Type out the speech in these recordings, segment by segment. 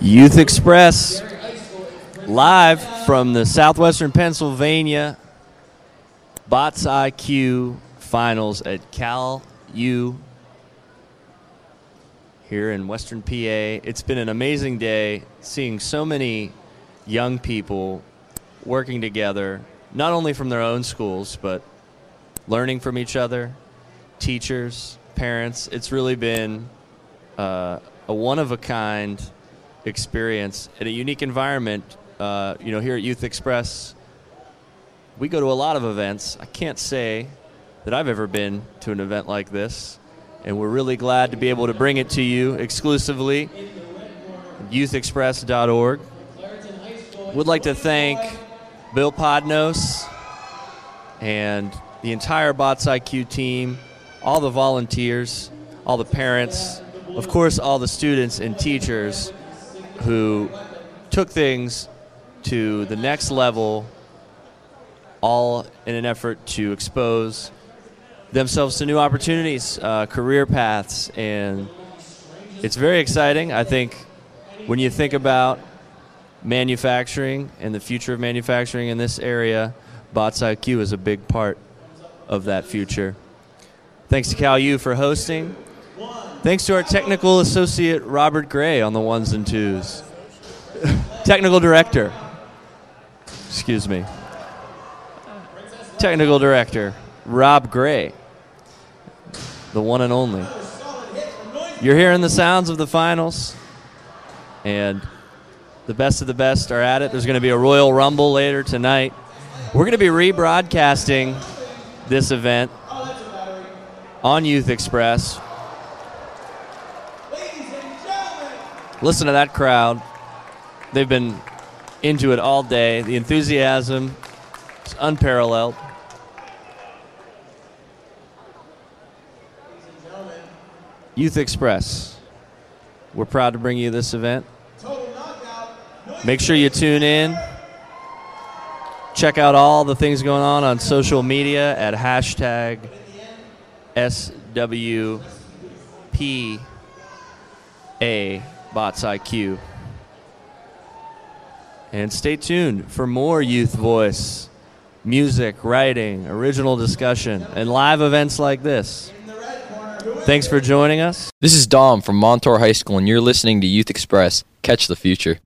Youth Express, live from the Southwestern Pennsylvania Bots IQ Finals at Cal U here in Western PA. It's been an amazing day seeing so many young people working together, not only from their own schools, but learning from each other, teachers, parents. It's really been a one-of-a-kind experience in a unique environment. Here at Youth Express, we go to a lot of events. I can't say that I've ever been to an event like this, and we're really glad to be able to bring it to you exclusively. YouthExpress.org. Would like to thank Bill Podnos and the entire Bots IQ team, all the volunteers, all the parents, of course, all the students and teachers who took things to the next level, all in an effort to expose themselves to new opportunities, career paths, and it's very exciting. I think when you think about manufacturing and the future of manufacturing in this area, Bots IQ is a big part of that future. Thanks to Cal U for hosting. Thanks to our technical associate, Robert Gray, on the ones and twos. Technical director. Excuse me. Technical director, Rob Gray. The one and only. You're hearing the sounds of the finals. And the best of the best are at it. There's going to be a Royal Rumble later tonight. We're going to be rebroadcasting this event on Youth Express. Listen to that crowd. They've been into it all day. The enthusiasm is unparalleled. Youth Express. We're proud to bring you this event. Make sure you tune in. Check out all the things going on social media at hashtag SWPA Bots IQ. And stay tuned for more youth voice, music, writing, original discussion, and live events like this. Thanks for joining us. This is Dom from Montour High School, and you're listening to Youth Express. Catch the future.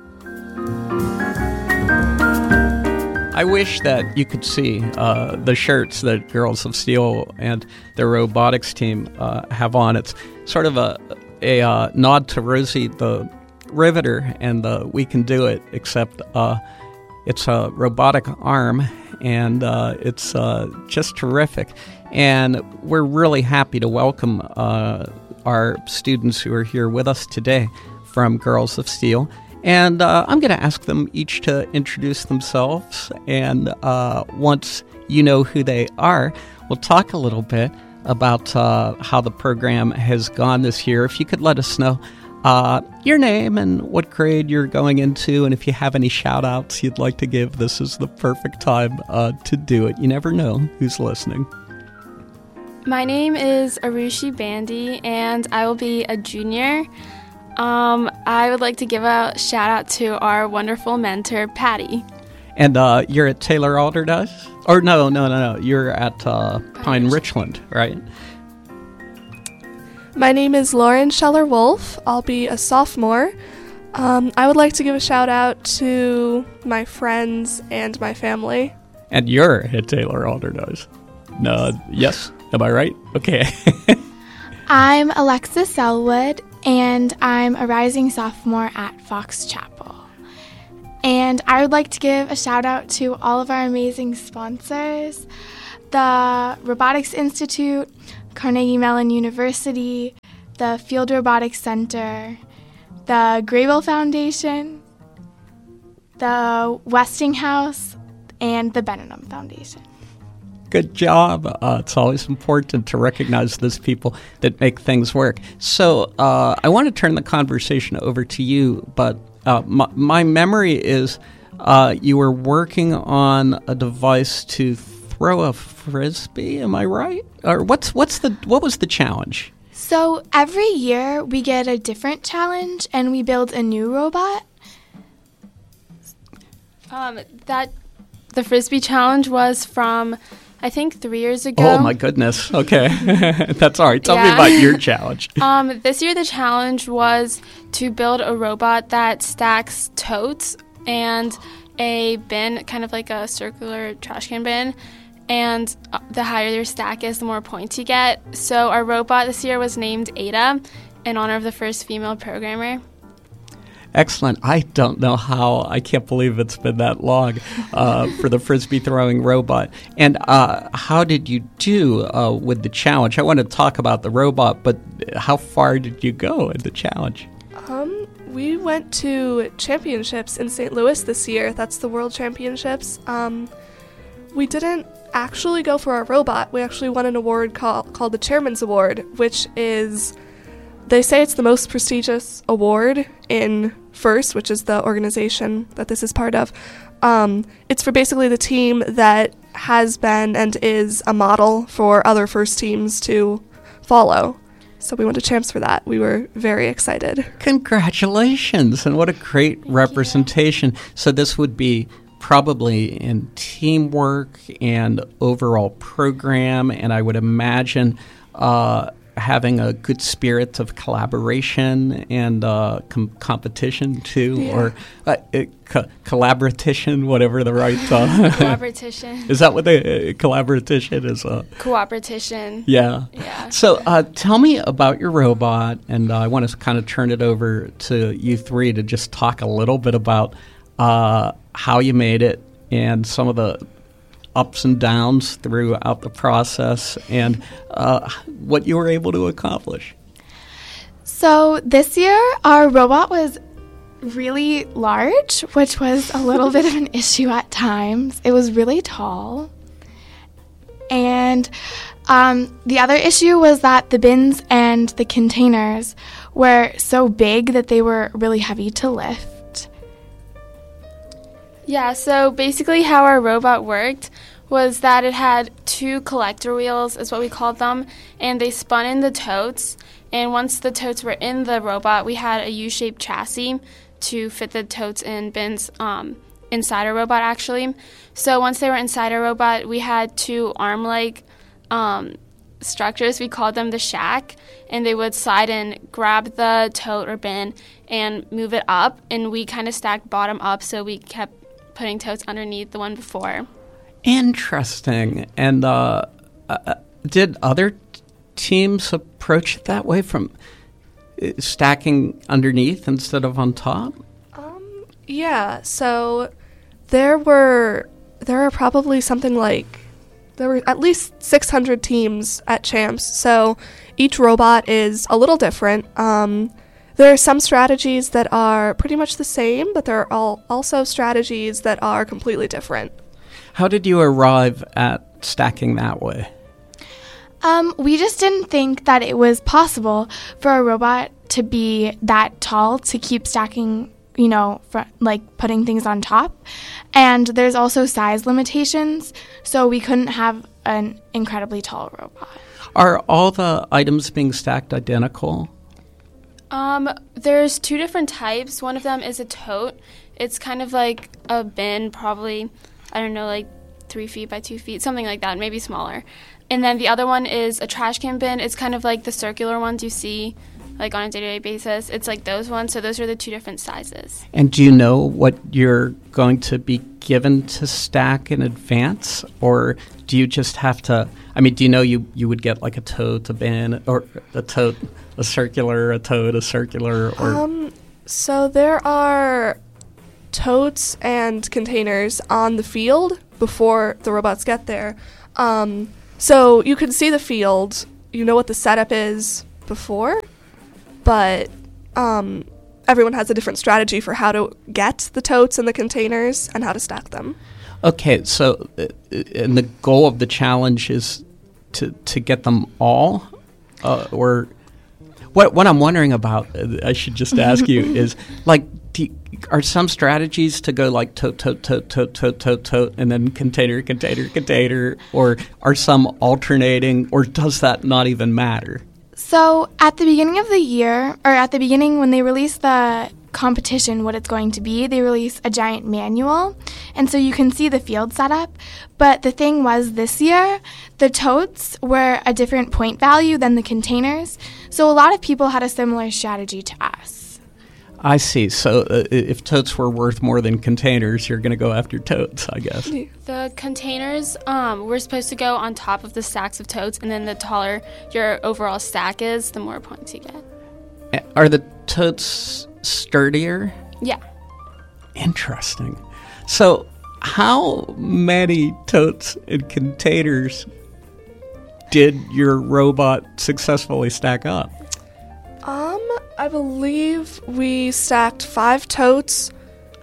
I wish that you could see the shirts that Girls of Steel and their robotics team have on. It's sort of a nod to Rosie the Riveter and the We Can Do It, except it's a robotic arm, and it's just terrific. And we're really happy to welcome our students who are here with us today from Girls of Steel. And I'm going to ask them each to introduce themselves, and once you know who they are, we'll talk a little bit about how the program has gone this year. If you could let us know your name and what grade you're going into, and if you have any shout-outs you'd like to give, this is the perfect time to do it. You never know who's listening. My name is Arushi Bandy, and I will be a junior. I would like to give a shout-out to our wonderful mentor, Patty. And you're at Taylor Alderdice? Or no. You're at Pine Richland, right? My name is Lauren Scheller-Wolf. I'll be a sophomore. I would like to give a shout-out to my friends and my family. And you're at Taylor Alderdice? No, yes? Am I right? Okay. I'm Alexis Selwood, and I'm a rising sophomore at Fox Chapel. And I would like to give a shout out to all of our amazing sponsors, the Robotics Institute, Carnegie Mellon University, the Field Robotics Center, the Graybill Foundation, the Westinghouse, and the Benningham Foundation. Good job. It's always important to recognize those people that make things work. So I want to turn the conversation over to you, but my memory is you were working on a device to throw a frisbee. Am I right? Or what was the challenge? So every year we get a different challenge and we build a new robot. The Frisbee challenge was from, I think, 3 years ago. Oh my goodness. Okay. That's all right. Tell me about your challenge. This year the challenge was to build a robot that stacks totes and a bin, kind of like a circular trash can bin. And the higher your stack is, the more points you get. So our robot this year was named Ada in honor of the first female programmer. Excellent. I don't know how. I can't believe it's been that long for the Frisbee throwing robot. And how did you do with the challenge? I want to talk about the robot, but how far did you go in the challenge? We went to championships in St. Louis this year. That's the World Championships. We didn't actually go for our robot. We actually won an award called the Chairman's Award, which is, they say it's the most prestigious award in FIRST, which is the organization that this is part of. It's for basically the team that has been and is a model for other FIRST teams to follow. So we went to champs for that. We were very excited. Congratulations, and what a great representation. So this would be probably in teamwork and overall program, and I would imagine having a good spirit of collaboration and competition too, or collaboration, whatever the right Collaboration. Is that what the collaboration is? Cooperation. Yeah. So tell me about your robot, and I want to kind of turn it over to you three to just talk a little bit about how you made it and some of the ups and downs throughout the process and what you were able to accomplish. So this year our robot was really large, which was a little bit of an issue at times. It was really tall. And the other issue was that the bins and the containers were so big that they were really heavy to lift. Yeah, so basically how our robot worked was that it had 2 collector wheels, is what we called them, and they spun in the totes. And once the totes were in the robot, we had a U-shaped chassis to fit the totes and bins inside our robot, actually. So once they were inside our robot, we had 2 arm-like structures. We called them the shack, and they would slide in, grab the tote or bin, and move it up. And we kind of stacked bottom up, so we kept putting totes underneath the one before. Interesting. And did other teams approach it that way, from stacking underneath instead of on top? Yeah, so there are probably there were at least 600 teams at champs, so each robot is a little different. There are some strategies that are pretty much the same, but there are also strategies that are completely different. How did you arrive at stacking that way? We just didn't think that it was possible for a robot to be that tall to keep stacking, like putting things on top. And there's also size limitations, so we couldn't have an incredibly tall robot. Are all the items being stacked identical? There's 2 different types. One of them is a tote. It's kind of like a bin, probably, I don't know, like 3 feet by 2 feet, something like that, maybe smaller. And then the other one is a trash can bin. It's kind of like the circular ones you see like on a day-to-day basis. It's like those ones. So those are the 2 different sizes. And do you know what you're going to be given to stack in advance? Or do you just have to, do you know you would get like a tote, a bin, or a tote, a circular, a tote, a circular? Or So there are totes and containers on the field before the robots get there. So you can see the field, you know what the setup is before, but everyone has a different strategy for how to get the totes and the containers and how to stack them. Okay, so and the goal of the challenge is to get them all, or what I'm wondering about, I should just ask you, is like, are some strategies to go like tote, tote, tote, tote, tote, tote, tote, and then container, container, container, or are some alternating, or does that not even matter? So at the beginning of the year, or at the beginning when they release the competition, what it's going to be, they release a giant manual, and so you can see the field setup. But the thing was, this year, the totes were a different point value than the containers, so a lot of people had a similar strategy to us. I see. So if totes were worth more than containers, you're going to go after totes, I guess. The containers were supposed to go on top of the stacks of totes, and then the taller your overall stack is, the more points you get. Are the totes sturdier? Yeah. Interesting. So how many totes and containers did your robot successfully stack up? I believe we stacked 5 totes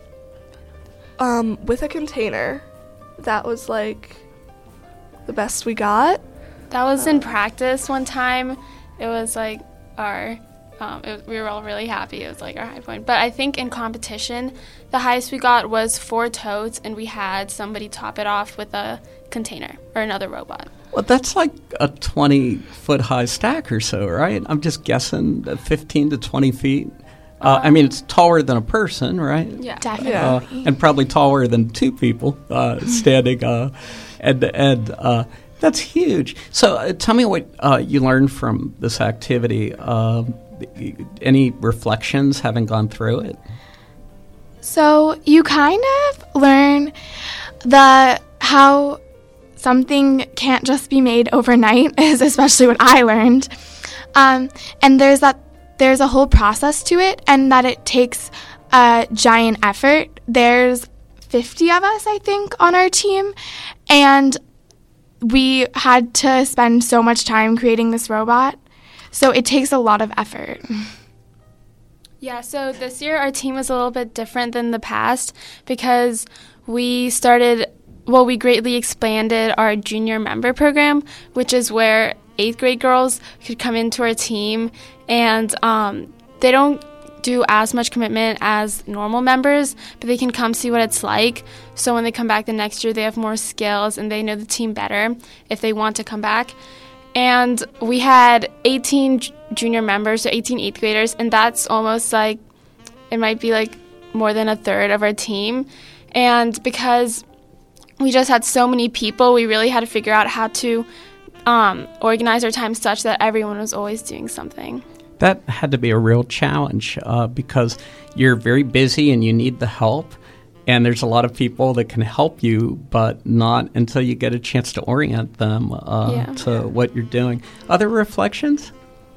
with a container. That was like the best we got. That was in practice one time. It was like our, we were all really happy. It was like our high point. But I think in competition, the highest we got was 4 totes, and we had somebody top it off with a container or another robot. Well, that's like a 20-foot-high stack or so, right? I'm just guessing 15 to 20 feet. I mean, it's taller than a person, right? Yeah. Definitely. And probably taller than 2 people standing end to end. That's huge. So tell me what you learned from this activity. Any reflections having gone through it? So you kind of learn how something can't just be made overnight, is especially what I learned. And there's a whole process to it, and that it takes a giant effort. There's 50 of us, I think, on our team, and we had to spend so much time creating this robot. So it takes a lot of effort. Yeah, so this year our team was a little bit different than the past because we greatly expanded our junior member program, which is where 8th grade girls could come into our team, and they don't do as much commitment as normal members, but they can come see what it's like. So when they come back the next year, they have more skills and they know the team better if they want to come back. And we had 18 junior members, so 18 8th graders, and that's almost like, it might be like more than a third of our team. And because we just had so many people, we really had to figure out how to organize our time such that everyone was always doing something. That had to be a real challenge because you're very busy and you need the help, and there's a lot of people that can help you, but not until you get a chance to orient them to what you're doing. Other reflections?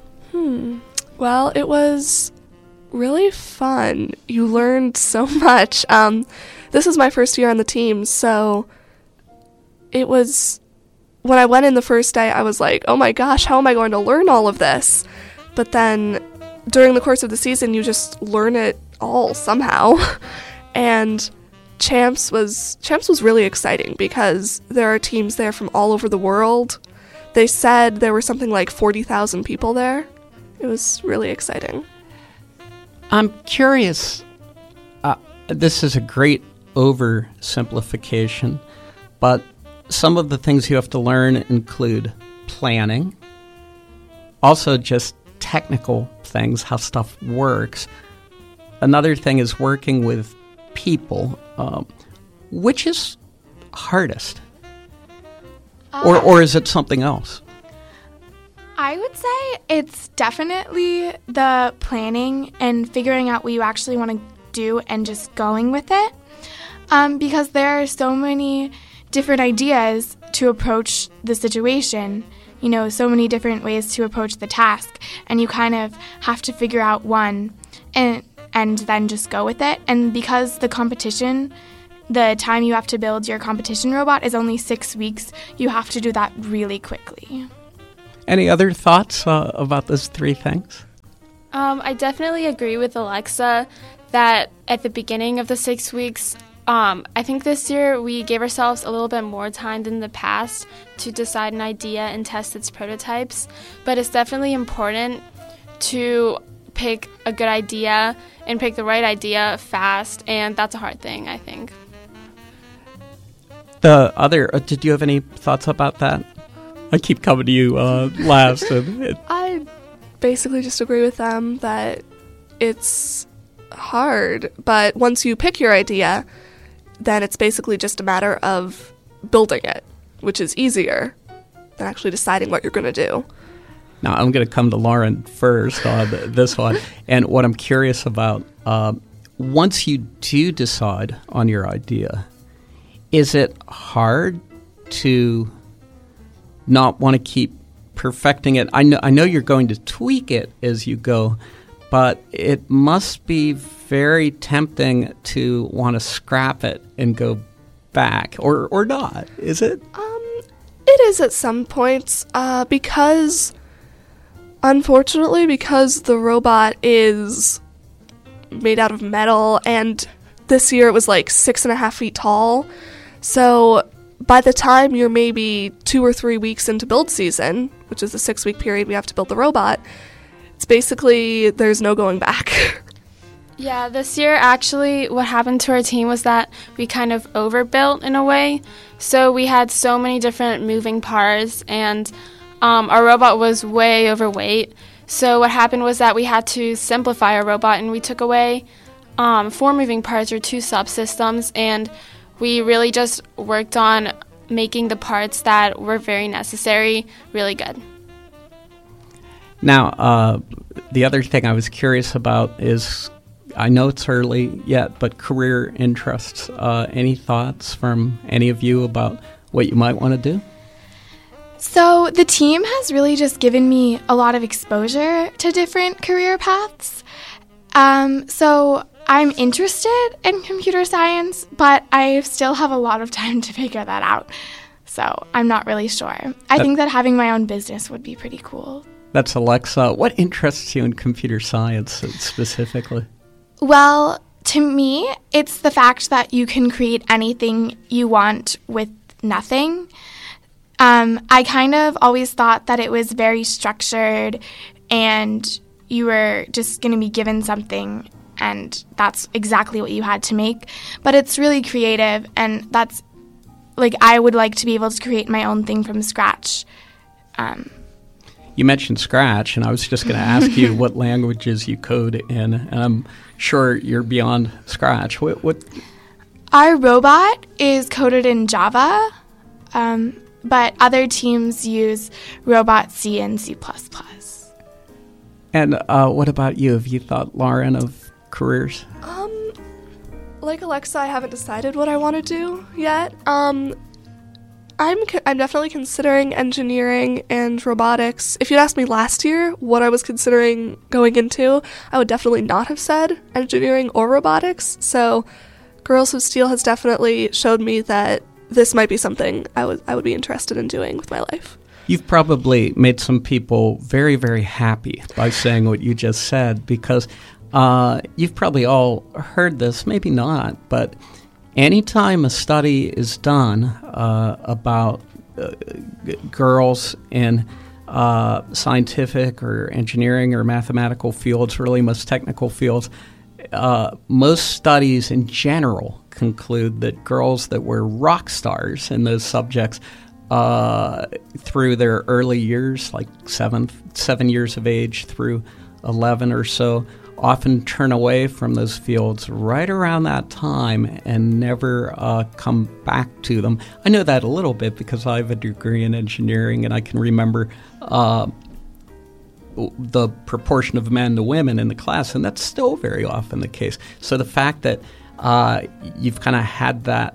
Well, it was really fun. You learned so much. This is my first year on the team, so it was, when I went in the first day, I was like, oh my gosh, how am I going to learn all of this? But then during the course of the season, you just learn it all somehow. And Champs was really exciting because there are teams there from all over the world. They said there were something like 40,000 people there. It was really exciting. I'm curious. This is a great oversimplification, but some of the things you have to learn include planning, also just technical things, how stuff works. Another thing is working with people. Which is hardest? Or is it something else? I would say it's definitely the planning and figuring out what you actually want to do and just going with it. Because there are so many different ideas to approach the situation, so many different ways to approach the task, and you kind of have to figure out one and then just go with it. And because the competition, the time you have to build your competition robot is only 6 weeks, you have to do that really quickly. Any other thoughts about those 3 things? I definitely agree with Alexa that at the beginning of the 6 weeks, I think this year we gave ourselves a little bit more time than the past to decide an idea and test its prototypes. But it's definitely important to pick a good idea and pick the right idea fast, and that's a hard thing, I think. The other, did you have any thoughts about that? I keep coming to you last. I basically just agree with them that it's hard, but once you pick your idea, then it's basically just a matter of building it, which is easier than actually deciding what you're going to do. Now, I'm going to come to Lauren first on this one. And what I'm curious about, once you do decide on your idea, is it hard to not want to keep perfecting it? I know you're going to tweak it as you go, but it must be very tempting to want to scrap it and go back, or not, is it? It is at some points, because, unfortunately, because the robot is made out of metal, and this year it was like 6.5 feet tall, so by the time you're maybe 2 or 3 weeks into build season, which is the 6-week period we have to build the robot, it's basically, there's no going back. Yeah, this year actually what happened to our team was that we kind of overbuilt in a way. So we had so many different moving parts, and our robot was way overweight. So what happened was that we had to simplify our robot, and we took away 4 moving parts or 2 subsystems, and we really just worked on making the parts that were very necessary really good. Now, the other thing I was curious about is, I know it's early yet, but career interests. Any thoughts from any of you about what you might want to do? So the team has really just given me a lot of exposure to different career paths. So I'm interested in computer science, but I still have a lot of time to figure that out. So I'm not really sure. I think that having my own business would be pretty cool. That's Alexa. What interests you in computer science specifically? Well, to me, it's the fact that you can create anything you want with nothing. I kind of always thought that it was very structured and you were just going to be given something and that's exactly what you had to make. But it's really creative, and that's, like, I would like to be able to create my own thing from scratch. You mentioned Scratch, and I was just going to ask you what languages you code in, and I'm sure you're beyond Scratch. What? Our robot is coded in Java, but other teams use Robot C and C++. And what about you? Have you thought, Lauren, of careers? Like Alexa, I haven't decided what I want to do yet. I'm definitely considering engineering and robotics. If you'd asked me last year what I was considering going into, I would definitely not have said engineering or robotics. So Girls of Steel has definitely showed me that this might be something I would be interested in doing with my life. You've probably made some people very, very happy by saying what you just said, because you've probably all heard this, maybe not, but anytime a study is done about girls in scientific or engineering or mathematical fields, really most technical fields, most studies in general conclude that girls that were rock stars in those subjects through their early years, like 7 years of age through 11 or so, often turn away from those fields right around that time and never come back to them. I know that a little bit because I have a degree in engineering, and I can remember the proportion of men to women in the class, and that's still very often the case. So the fact that you've kind of had that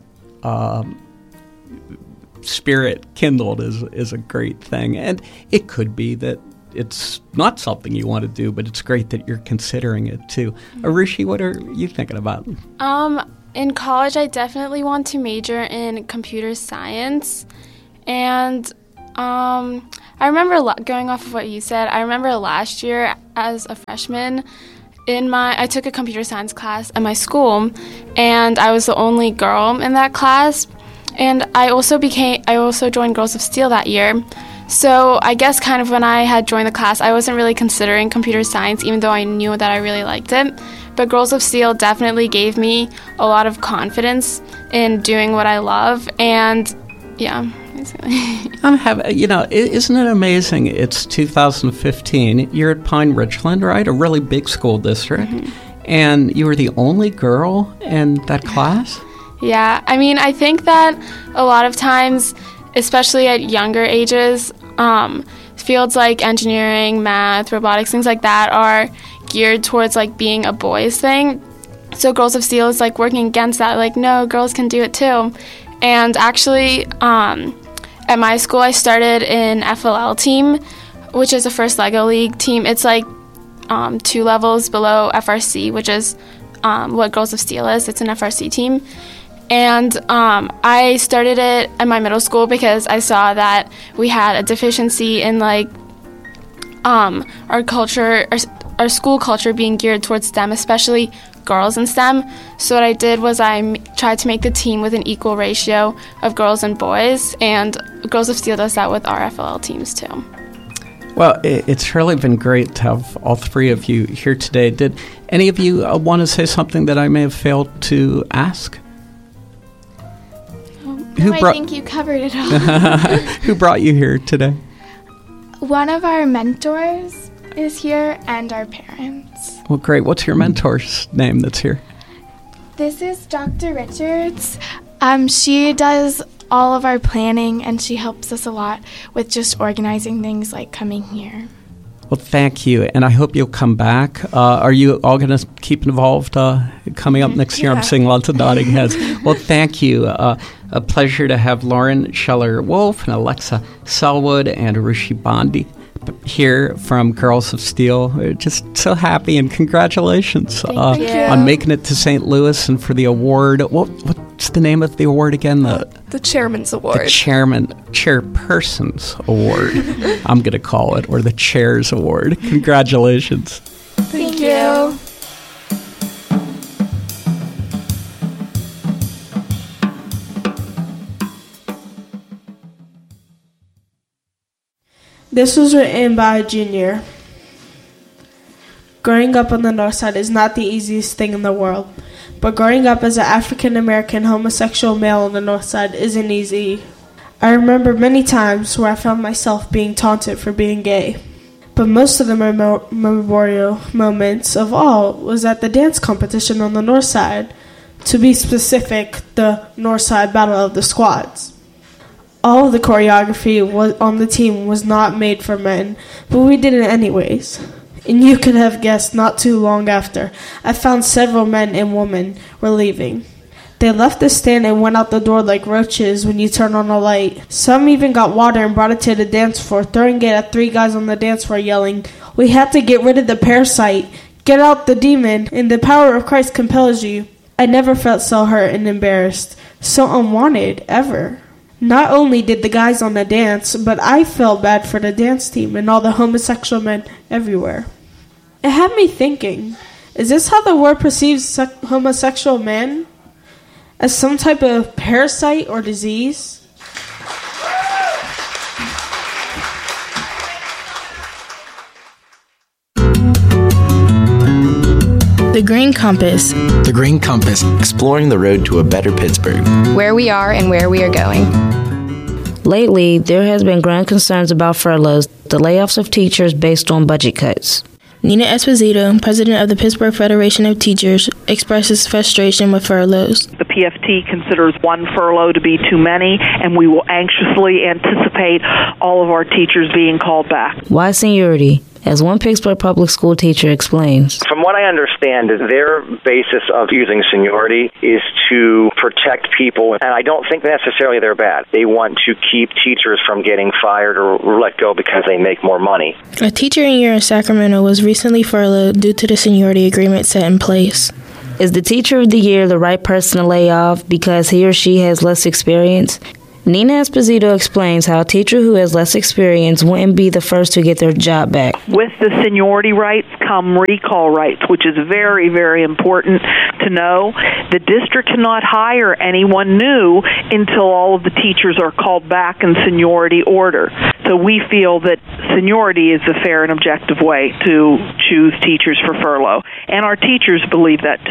spirit kindled is a great thing. And it could be that it's not something you want to do, but it's great that you're considering it too. Arushi, what are you thinking about? In college, I definitely want to major in computer science. And I remember, going off of what you said, I remember last year as a freshman, I took a computer science class at my school, and I was the only girl in that class. And I also joined Girls of Steel that year. So I guess kind of when I had joined the class, I wasn't really considering computer science, even though I knew that I really liked it. But Girls of Steel definitely gave me a lot of confidence in doing what I love. And yeah, basically. Isn't it amazing? It's 2015. You're at Pine Ridgeland, right? A really big school district. And you were the only girl in that class? Yeah, I mean, I think that a lot of times, especially at younger ages, fields like engineering, math, robotics, things like that are geared towards like being a boys thing. So Girls of Steel is like working against that, like, no, girls can do it too. And actually, at my school, I started in FLL team, which is the first LEGO League team. It's like 2 levels below FRC, which is what Girls of Steel is. It's an FRC team. And I started it at my middle school because I saw that we had a deficiency in like our culture, our school culture being geared towards STEM, especially girls in STEM. So what I did was I tried to make the team with an equal ratio of girls and boys, and Girls of Steel does that with our FLL teams too. Well, it's really been great to have all 3 of you here today. Did any of you want to say something that I may have failed to ask? I think you covered it all. Who brought you here today? One of our mentors is here, and our parents. Well, great. What's your mentor's name that's here? This is Dr. Richards. She does all of our planning, and she helps us a lot with just organizing things like coming here. Well, thank you, and I hope you'll come back. Are you all going to keep involved coming up next year? Yeah. I'm seeing lots of nodding heads. Well, thank you. A pleasure to have Lauren Scheller-Wolf and Alexa Selwood and Arushi Bandi here from Girls of Steel. We're just so happy, and congratulations Thank you. on making it to St. Louis and for the award. What's the name of the award again? The Chairman's Award. The Chairperson's Award, I'm going to call it, or the Chair's Award. Congratulations. Thank you. This was written by a junior. Growing up on the north side is not the easiest thing in the world, but growing up as an African-American homosexual male on the north side isn't easy. I remember many times where I found myself being taunted for being gay. But most of the memorial moments of all was at the dance competition on the north side. To be specific, the north side battle of the squads. All of the choreography on the team was not made for men, but we did it anyways. And you could have guessed not too long after, I found several men and women were leaving. They left the stand and went out the door like roaches when you turn on a light. Some even got water and brought it to the dance floor, throwing it at 3 guys on the dance floor yelling, "We have to get rid of the parasite. Get out the demon, and the power of Christ compels you." I never felt so hurt and embarrassed, so unwanted, ever. Not only did the guys on the dance, but I felt bad for the dance team and all the homosexual men everywhere. It had me thinking, is this how the world perceives homosexual men? As some type of parasite or disease? The Green Compass. The Green Compass, exploring the road to a better Pittsburgh. Where we are and where we are going. Lately, there has been growing concerns about furloughs, the layoffs of teachers based on budget cuts. Nina Esposito, president of the Pittsburgh Federation of Teachers, expresses frustration with furloughs. The PFT considers one furlough to be too many, and we will anxiously anticipate all of our teachers being called back. Why seniority? As one Pittsburgh public school teacher explains. From what I understand, their basis of using seniority is to protect people, and I don't think necessarily they're bad. They want to keep teachers from getting fired or let go because they make more money. A teacher in Sacramento was recently furloughed due to the seniority agreement set in place. Is the teacher of the year the right person to lay off because he or she has less experience? Nina Esposito explains how a teacher who has less experience wouldn't be the first to get their job back. With the seniority rights come recall rights, which is very, very important to know. The district cannot hire anyone new until all of the teachers are called back in seniority order. So we feel that seniority is the fair and objective way to choose teachers for furlough. And our teachers believe that too.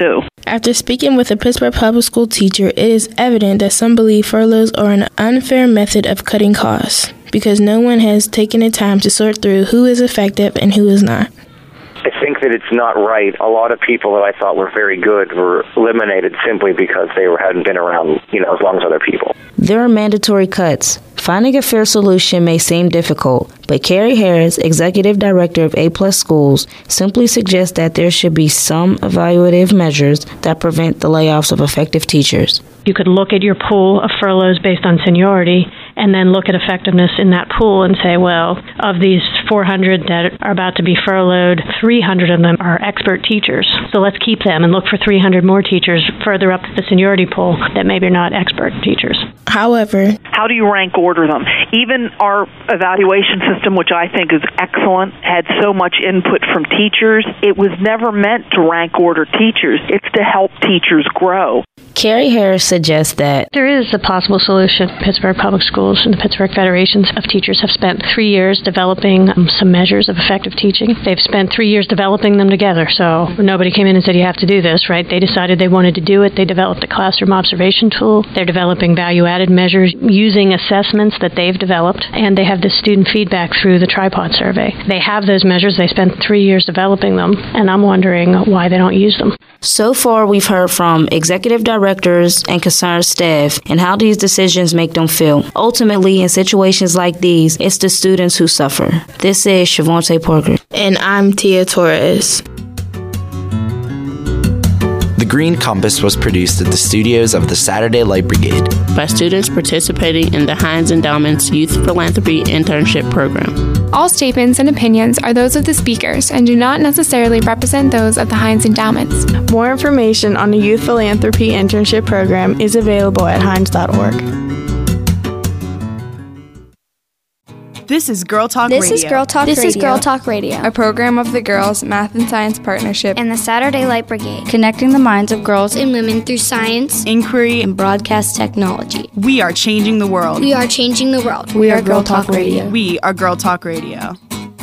After speaking with a Pittsburgh public school teacher, it is evident that some believe furloughs are an unfair method of cutting costs because no one has taken the time to sort through who is effective and who is not. I think that it's not right. A lot of people that I thought were very good were eliminated simply because they hadn't been around, as long as other people. There are mandatory cuts. Finding a fair solution may seem difficult, but Carrie Harris, Executive Director of A+ Schools, simply suggests that there should be some evaluative measures that prevent the layoffs of effective teachers. You could look at your pool of furloughs based on seniority and then look at effectiveness in that pool and say, well, of these 400 that are about to be furloughed, 300 of them are expert teachers. So let's keep them and look for 300 more teachers further up the seniority pool that maybe are not expert teachers. However, how do you rank order them? Even our evaluation system, which I think is excellent, had so much input from teachers. It was never meant to rank order teachers. It's to help teachers grow. Carrie Harris suggests that there is a possible solution. Pittsburgh Public Schools and the Pittsburgh Federations of Teachers have spent 3 years developing some measures of effective teaching. They've spent 3 years developing them together, so nobody came in and said you have to do this, right? They decided they wanted to do it. They developed a classroom observation tool. They're developing value-added measures using assessments that they've developed, and they have the student feedback through the tripod survey. They have those measures. They spent 3 years developing them, and I'm wondering why they don't use them. So far, we've heard from executive directors and concerned staff and how these decisions make them feel. Ultimately, in situations like these, it's the students who suffer. This is Shavonte Parker. And I'm Tia Torres. The Green Compass was produced at the studios of the Saturday Light Brigade by students participating in the Heinz Endowment's Youth Philanthropy Internship Program. All statements and opinions are those of the speakers and do not necessarily represent those of the Heinz Endowments. More information on the Youth Philanthropy Internship Program is available at heinz.org. This is Girl Talk Radio. This is Girl Talk Radio. A program of the Girls Math and Science Partnership and the Saturday Light Brigade. Connecting the minds of girls and women through science, inquiry, and broadcast technology. We are changing the world. We are changing the world. We are Girl Talk Radio. We are Girl Talk Radio.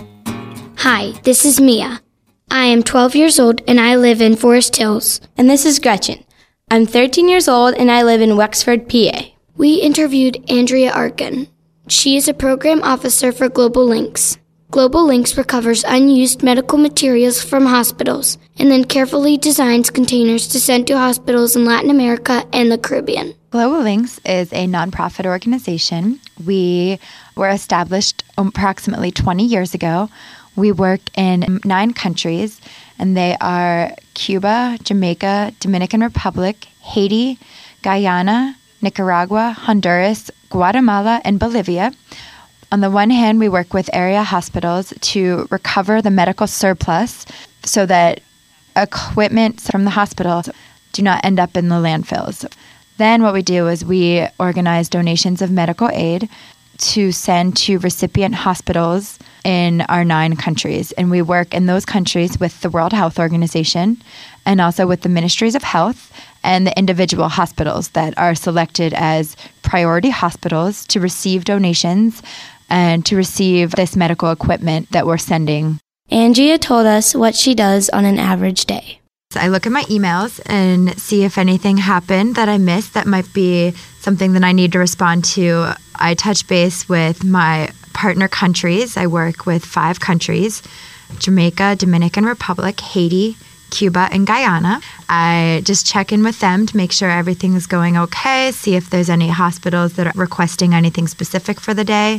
Hi, this is Mia. I am 12 years old and I live in Forest Hills. And this is Gretchen. I'm 13 years old and I live in Wexford, PA. We interviewed Andrea Arkin. She is a program officer for Global Links. Global Links recovers unused medical materials from hospitals and then carefully designs containers to send to hospitals in Latin America and the Caribbean. Global Links is a nonprofit organization. We were established approximately 20 years ago. We work in 9 countries, and they are Cuba, Jamaica, Dominican Republic, Haiti, Guyana, Nicaragua, Honduras, Guatemala, and Bolivia. On the one hand, we work with area hospitals to recover the medical surplus so that equipment from the hospitals do not end up in the landfills. Then what we do is we organize donations of medical aid to send to recipient hospitals in our 9 countries. And we work in those countries with the World Health Organization and also with the Ministries of Health and the individual hospitals that are selected as priority hospitals to receive donations and to receive this medical equipment that we're sending. Andrea told us what she does on an average day. I look at my emails and see if anything happened that I missed that might be something that I need to respond to. I touch base with my partner countries. I work with 5 countries: Jamaica, Dominican Republic, Haiti, Cuba, and Guyana. I just check in with them to make sure everything is going okay, see if there's any hospitals that are requesting anything specific for the day,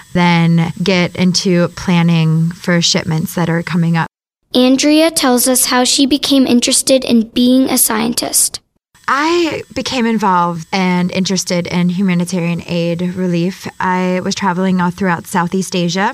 then get into planning for shipments that are coming up. Andrea tells us how she became interested in being a scientist. I became involved and interested in humanitarian aid relief. I was traveling all throughout Southeast Asia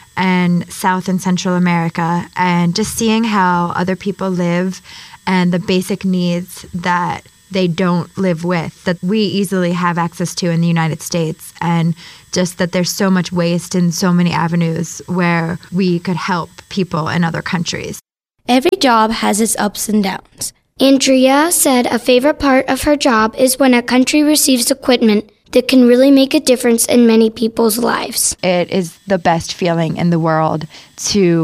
and South and Central America, and just seeing how other people live and the basic needs that they don't live with, that we easily have access to in the United States, and just that there's so much waste in so many avenues where we could help people in other countries. Every job has its ups and downs. Andrea said a favorite part of her job is when a country receives equipment that can really make a difference in many people's lives. It is the best feeling in the world to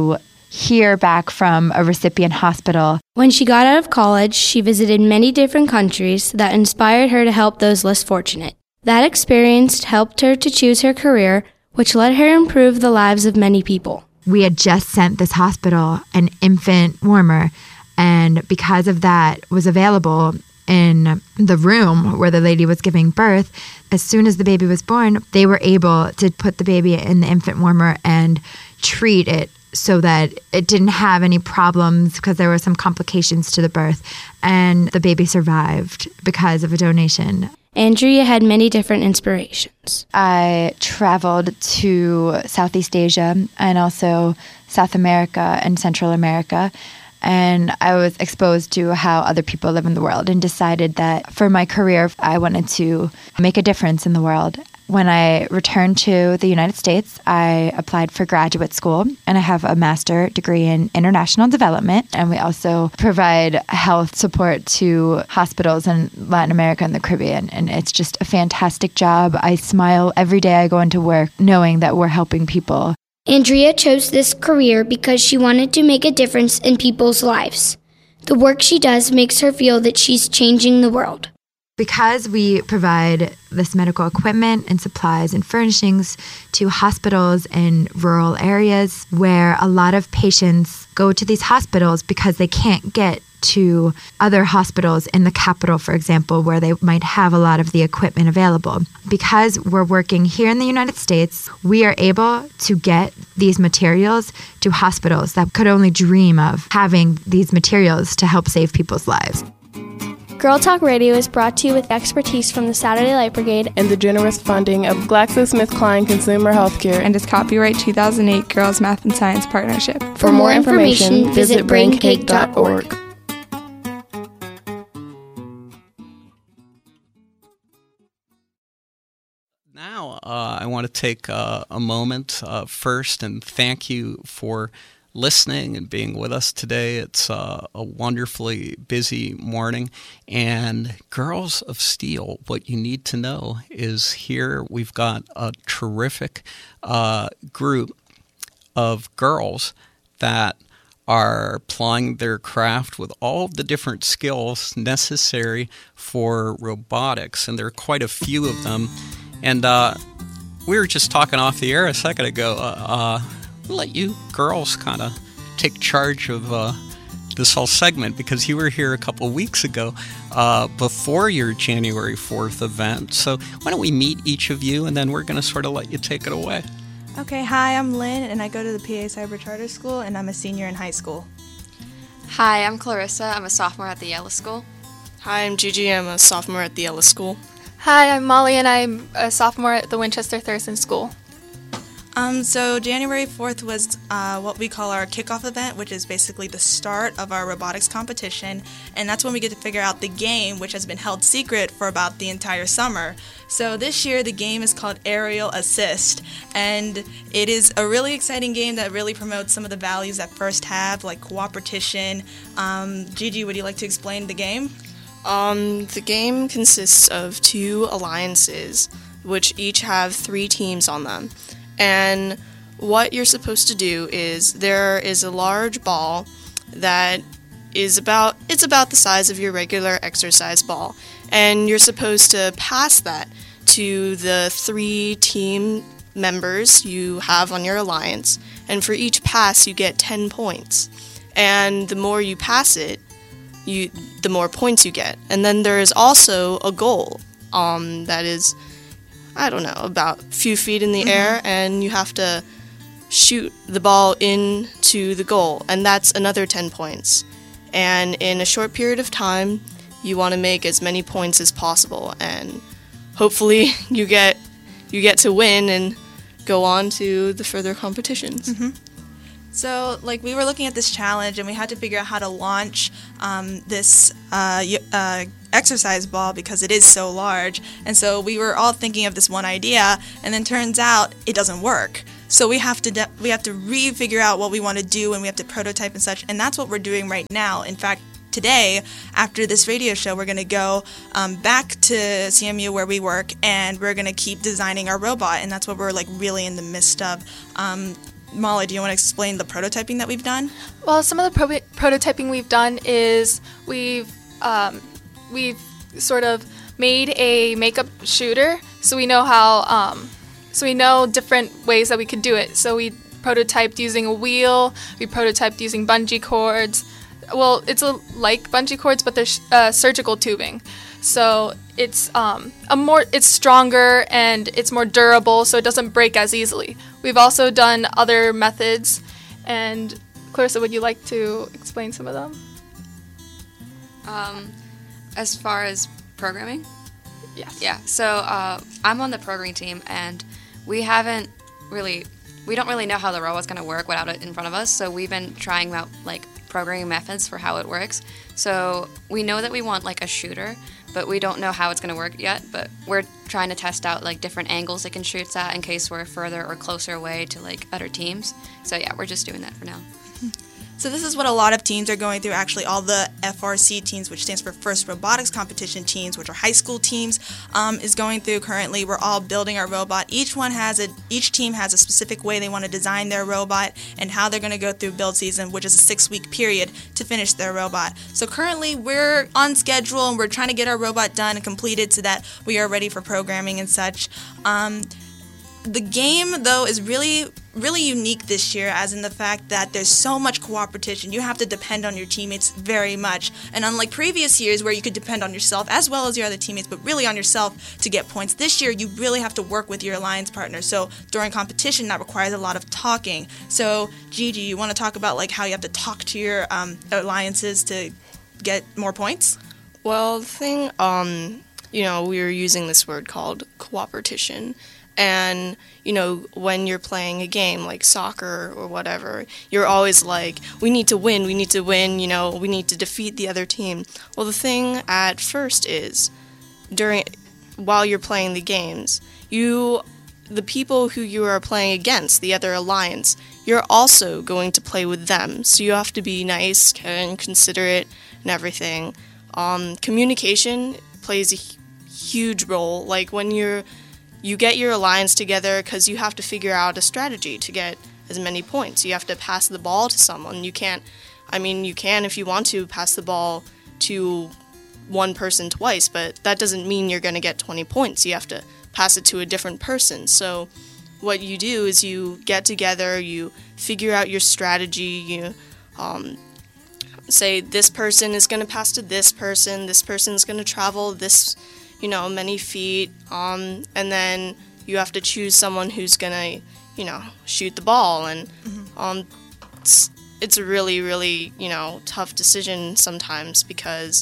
hear back from a recipient hospital. When she got out of college, she visited many different countries that inspired her to help those less fortunate. That experience helped her to choose her career, which let her improve the lives of many people. We had just sent this hospital an infant warmer, and because of that was available in the room where the lady was giving birth, as soon as the baby was born, they were able to put the baby in the infant warmer and treat it so that it didn't have any problems because there were some complications to the birth, and the baby survived because of a donation. Andrea had many different inspirations. I traveled to Southeast Asia and also South America and Central America, and I was exposed to how other people live in the world and decided that for my career, I wanted to make a difference in the world. When I returned to the United States, I applied for graduate school, and I have a master's degree in international development, and we also provide health support to hospitals in Latin America and the Caribbean, and it's just a fantastic job. I smile every day I go into work knowing that we're helping people. Andrea chose this career because she wanted to make a difference in people's lives. The work she does makes her feel that she's changing the world. Because we provide this medical equipment and supplies and furnishings to hospitals in rural areas where a lot of patients go to these hospitals because they can't get to other hospitals in the capital, for example, where they might have a lot of the equipment available. Because we're working here in the United States, we are able to get these materials to hospitals that could only dream of having these materials to help save people's lives. Girl Talk Radio is brought to you with expertise from the Saturday Light Brigade and the generous funding of GlaxoSmithKline Consumer Healthcare and its copyright 2008 Girls Math and Science Partnership. For more information, visit braincake.org. Now, I want to take a moment first and thank you for listening and being with us today. It's a wonderfully busy morning. And Girls of Steel, what you need to know is here we've got a terrific group of girls that are plying their craft with all of the different skills necessary for robotics. And there are quite a few of them. And we were just talking off the air a second ago. We'll let you girls kind of take charge of this whole segment because you were here a couple weeks ago before your January 4th event. So why don't we meet each of you, and then we're going to sort of let you take it away. Okay, hi, I'm Lynn, and I go to the PA Cyber Charter School, and I'm a senior in high school. Hi, I'm Clarissa. I'm a sophomore at the Yellow School. Hi, I'm Gigi. I'm a sophomore at the Yellow School. Hi, I'm Molly, and I'm a sophomore at the Winchester Thurston School. So January 4th was what we call our kickoff event, which is basically the start of our robotics competition, and that's when we get to figure out the game, which has been held secret for about the entire summer. So this year the game is called Aerial Assist, and it is a really exciting game that really promotes some of the values that FIRST have, like cooperation. Gigi, would you like to explain the game? The game consists of 2 alliances, which each have 3 teams on them. And what you're supposed to do is there is a large ball that is about the size of your regular exercise ball, and you're supposed to pass that to the 3 team members you have on your alliance, and for each pass you get 10 points. And the more you pass it, the more points you get. And then there is also a goal that is, I don't know, about a few feet in the air, and you have to shoot the ball into the goal, and that's another 10 points. And in a short period of time, you want to make as many points as possible, and hopefully you get to win and go on to the further competitions. Mm-hmm. So, we were looking at this challenge, and we had to figure out how to launch this exercise ball because it is so large. And so we were all thinking of this one idea, and then turns out it doesn't work. So we have to re-figure out what we want to do, and we have to prototype and such. And that's what we're doing right now. In fact, today, after this radio show, we're going to go back to CMU where we work, and we're going to keep designing our robot. And that's what we're really in the midst of. Molly, do you want to explain the prototyping that we've done? Well, some of the prototyping we've done is we've sort of made a makeup shooter, so we know how so we know different ways that we could do it. So we prototyped using a wheel. We prototyped using bungee cords. Well, it's like bungee cords, but they're surgical tubing. So it's it's stronger and it's more durable, so it doesn't break as easily. We've also done other methods, and Clarissa, would you like to explain some of them? As far as programming? Yes. Yeah, so I'm on the programming team, and we don't really know how the robot's going to work without it in front of us, so we've been trying out, like, programming methods for how it works. So we know that we want, like, a shooter, but we don't know how it's going to work yet, but we're trying to test out, like, different angles it can shoot at in case we're further or closer away to, like, other teams. So, yeah, we're just doing that for now. So this is what a lot of teams are going through, actually all the FRC teams, which stands for First Robotics Competition teams, which are high school teams, is going through currently. We're all building our robot. Each team has a specific way they want to design their robot and how they're going to go through build season, which is a 6-week period to finish their robot. So currently we're on schedule and we're trying to get our robot done and completed so that we are ready for programming and such. The game, though, is really unique this year, as in the fact that there's so much cooperation. You have to depend on your teammates very much. And unlike previous years where you could depend on yourself as well as your other teammates, but really on yourself to get points, this year you really have to work with your alliance partner. So during competition, that requires a lot of talking. So Gigi, you want to talk about like how you have to talk to your alliances to get more points? Well, the thing, we were using this word called cooperation. And, when you're playing a game like soccer or whatever, you're always like, we need to win, we need to defeat the other team. Well, the thing at first is, while you're playing the games, the people who you are playing against, the other alliance, you're also going to play with them. So you have to be nice and considerate and everything. Communication plays a huge role. Like when you get your alliance together because you have to figure out a strategy to get as many points. You have to pass the ball to someone. You can if you want to pass the ball to one person twice, but that doesn't mean you're going to get 20 points. You have to pass it to a different person. So what you do is you get together, you figure out your strategy, you say this person is going to pass to this person's going to travel this many feet, and then you have to choose someone who's gonna, shoot the ball, and it's a really, really, tough decision sometimes because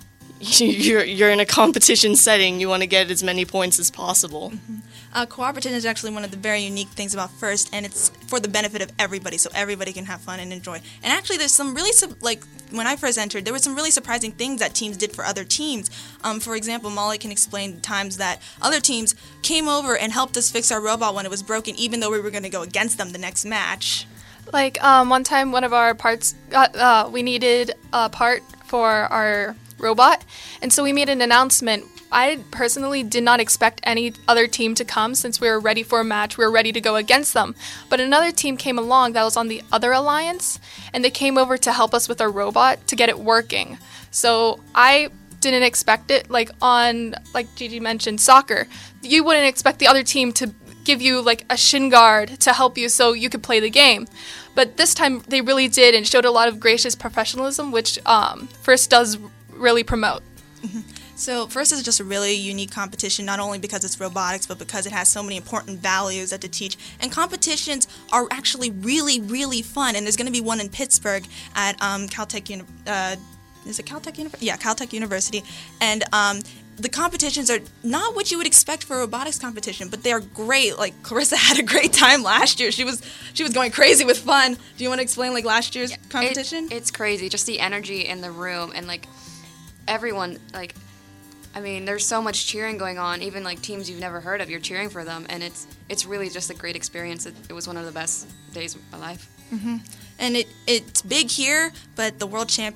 you're in a competition setting. You want to get as many points as possible. Cooperative is actually one of the very unique things about FIRST, and it's for the benefit of everybody, so everybody can have fun and enjoy. And actually, there's some really, when I first entered, there were some really surprising things that teams did for other teams. For example, Molly can explain the times that other teams came over and helped us fix our robot when it was broken, even though we were going to go against them the next match. Like, one time, one of our parts, we needed a part for our robot, and so we made an announcement. I personally did not expect any other team to come since we were ready for a match. We were ready to go against them. But another team came along that was on the other alliance, and they came over to help us with our robot to get it working. So I didn't expect it. Like Gigi mentioned, soccer, you wouldn't expect the other team to give you like a shin guard to help you so you could play the game. But this time they really did and showed a lot of gracious professionalism, which FIRST does really promote. So FIRST is just a really unique competition, not only because it's robotics, but because it has so many important values that to teach. And competitions are actually really, really fun. And there's going to be one in Pittsburgh at Caltech is it Caltech University? Yeah, Caltech University. And the competitions are not what you would expect for a robotics competition, but they're great. Like Clarissa had a great time last year. She was going crazy with fun. Do you want to explain like last year's competition? It's crazy, just the energy in the room and like everyone there's so much cheering going on. Even like teams you've never heard of, you're cheering for them, and it's really just a great experience. It was one of the best days of my life. And it's big here, but the world